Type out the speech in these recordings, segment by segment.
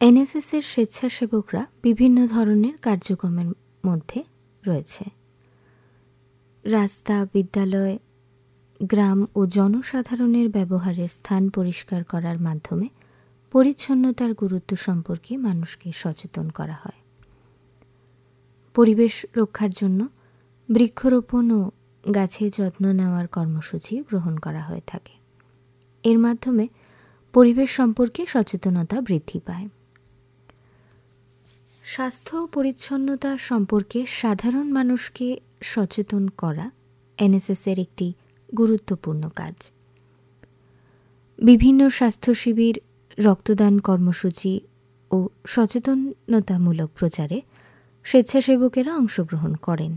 এনএসএসের স্বেচ্ছাসেবকরা বিভিন্ন ধরনের কার্যক্রমের মধ্যে রয়েছে। রাস্তা, বিদ্যালয়, গ্রাম ও জনসাধারণের ব্যবহারের স্থান পরিষ্কার করার মাধ্যমে পরিচ্ছন্নতার গুরুত্ব সম্পর্কে মানুষকে সচেতন করা হয়। পরিবেশ রক্ষার জন্য বৃক্ষরোপণ ও গাছের যত্ন নেওয়ার কর্মসূচি গ্রহণ করা হয়ে থাকে। এর মাধ্যমে পরিবেশ সম্পর্কে সচেতনতা বৃদ্ধি পায়। স্বাস্থ্য ও পরিচ্ছন্নতা সম্পর্কে সাধারণ মানুষকে সচেতন করা এনএসএসের একটি গুরুত্বপূর্ণ কাজ। বিভিন্ন স্বাস্থ্য শিবির, রক্তদান কর্মসূচি ও সচেতনতামূলক প্রচারে স্বেচ্ছাসেবকেরা অংশগ্রহণ করেন।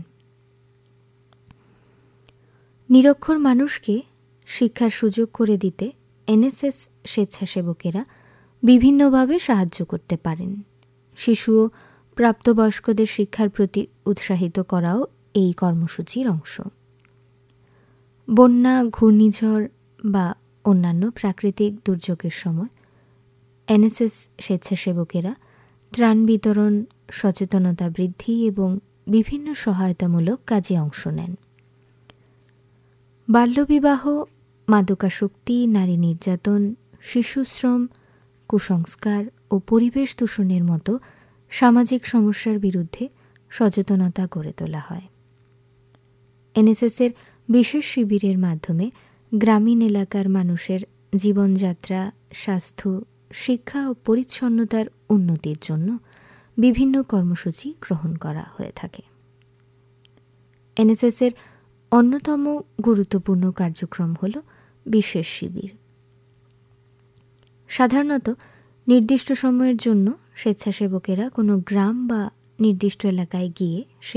নিরক্ষর মানুষকে শিক্ষার সুযোগ করে দিতে এনএসএস স্বেচ্ছাসেবকেরা বিভিন্নভাবে সাহায্য করতে পারেন। শিশু ও প্রাপ্তবয়স্কদের শিক্ষার প্রতি উৎসাহিত করাও এই কর্মসূচির অংশ। বন্যা, ঘূর্ণিঝড় বা অন্যান্য প্রাকৃতিক দুর্যোগের সময় এনএসএস স্বেচ্ছাসেবকেরা ত্রাণ বিতরণ, সচেতনতা বৃদ্ধি এবং বিভিন্ন সহায়তামূলক কাজে অংশ নেন। বাল্যবিবাহ, মাদকাসক্তি, নারী নির্যাতন, শিশুশ্রম, কুসংস্কার ও পরিবেশ দূষণের মতো সামাজিক সমস্যার বিরুদ্ধে সচেতনতা গড়ে তোলা হয়। এনএসএসের বিশেষ শিবিরের মাধ্যমে গ্রামীণ এলাকার মানুষের জীবনযাত্রা, স্বাস্থ্য, শিক্ষা ও পরিচ্ছন্নতার উন্নতির জন্য বিভিন্ন কর্মসূচি গ্রহণ করা হয়ে থাকে। এনএসএসের অন্যতম গুরুত্বপূর্ণ কার্যক্রম হল বিশেষ শিবির। সাধারণত নির্দিষ্ট সময়ের জন্য স্বেচ্ছাসেবকেরা কোনো গ্রাম বা নির্দিষ্ট এলাকায় গিয়ে